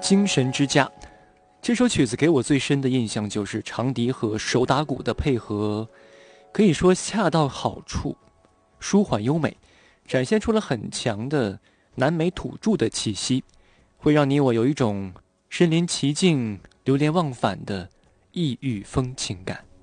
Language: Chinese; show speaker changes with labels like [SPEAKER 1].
[SPEAKER 1] 精神之家。这首曲子给我最深的印象就是长笛和手打鼓的配合，可以说恰到好处，舒缓优美，展现出了很强的南美土著的气息，会让你我有一种身临其境、流连忘返的异域风情感。